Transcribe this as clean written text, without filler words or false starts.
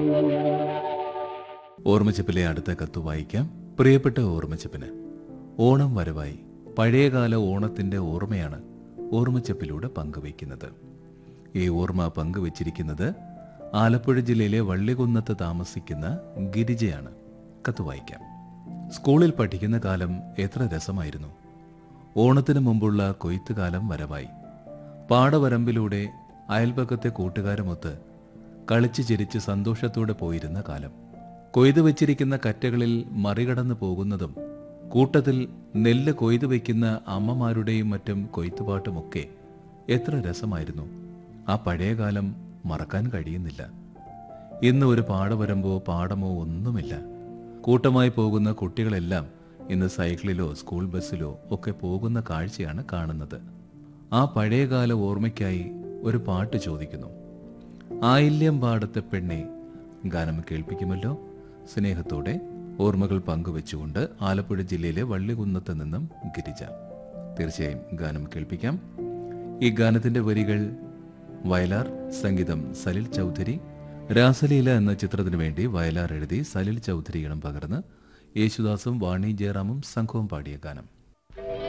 ഓർമ്മച്ചപ്പിലെ അടുത്ത കത്ത് വായിക്കാം. പ്രിയപ്പെട്ട ഓർമ്മച്ചപ്പിന്, ഓണം വരവായി. പഴയകാല ഓണത്തിന്റെ ഓർമ്മയാണ് ഓർമ്മച്ചപ്പിലൂടെ പങ്കുവയ്ക്കുന്നത്. ഈ ഓർമ്മ പങ്കുവച്ചിരിക്കുന്നത് ആലപ്പുഴ ജില്ലയിലെ വള്ളികുന്നത്ത് താമസിക്കുന്ന ഗിരിജയാണ്. കത്ത് വായിക്കാം. സ്കൂളിൽ പഠിക്കുന്ന കാലം എത്ര രസമായിരുന്നു. ഓണത്തിന് മുമ്പുള്ള കൊയ്ത്തുകാലം വരവായി. പാടവരമ്പിലൂടെ അയൽപക്കത്തെ കൂട്ടുകാരുമൊത്ത് കളിച്ചു ചിരിച്ച് സന്തോഷത്തോടെ പോയിരുന്ന കാലം. കൊയ്തു വച്ചിരിക്കുന്ന കറ്റകളിൽ മറികടന്നു പോകുന്നതും കൂട്ടത്തിൽ നെല്ല് കൊയ്തു വയ്ക്കുന്ന അമ്മമാരുടെയും മറ്റും കൊയ്ത്തുപാട്ടുമൊക്കെ എത്ര രസമായിരുന്നു. ആ പഴയകാലം മറക്കാൻ കഴിയുന്നില്ല. ഇന്ന് ഒരു പാടവരമ്പോ പാടമോ ഒന്നുമില്ല. കൂട്ടമായി പോകുന്ന കുട്ടികളെല്ലാം ഇന്ന് സൈക്കിളിലോ സ്കൂൾ ബസ്സിലോ ഒക്കെ പോകുന്ന കാഴ്ചയാണ് കാണുന്നത്. ആ പഴയകാല ഓർമ്മയ്ക്കായി ഒരു പാട്ട് ചോദിക്കുന്നു. ആയില്യം പാടത്തെ പെണ്ണെ ഗാനം കേൾപ്പിക്കുമല്ലോ. സ്നേഹത്തോടെ ഓർമ്മകൾ പങ്കുവെച്ചുകൊണ്ട് ആലപ്പുഴ ജില്ലയിലെ വള്ളികുന്നത്ത് നിന്നും ഗിരിജ. തീർച്ചയായും ഗാനം കേൾപ്പിക്കാം. ഈ ഗാനത്തിന്റെ വരികൾ വയലാർ, സംഗീതം സലിൽ ചൗധരി. രാസലീല എന്ന ചിത്രത്തിനു വേണ്ടി വയലാർ എഴുതി സലിൽ ചൗധരി ഇണം പകർന്ന് യേശുദാസും വാണി ജയറാമും സംഘവും പാടിയ ഗാനം.